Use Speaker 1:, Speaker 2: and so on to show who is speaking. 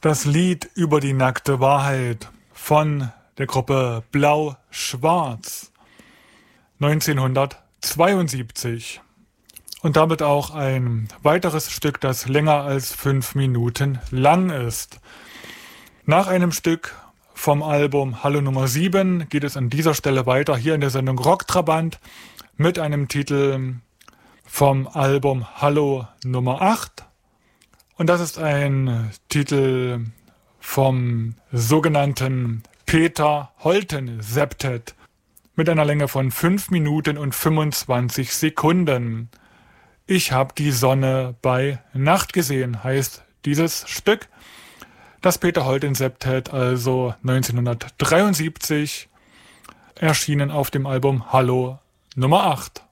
Speaker 1: Das Lied über die nackte Wahrheit von der Gruppe Blau-Schwarz 1972 und damit auch ein weiteres Stück, das länger als 5 Minuten lang ist. Nach einem Stück vom Album Hallo Nummer 7 geht es an dieser Stelle weiter hier in der Sendung Rocktrabant mit einem Titel vom Album Hallo Nummer 8. Und das ist ein Titel vom sogenannten Peter Holten Septet mit einer Länge von 5 Minuten und 25 Sekunden. Ich hab die Sonne bei Nacht gesehen, heißt dieses Stück. Das Peter Holten Septet, also 1973, erschienen auf dem Album Hallo Nummer 8.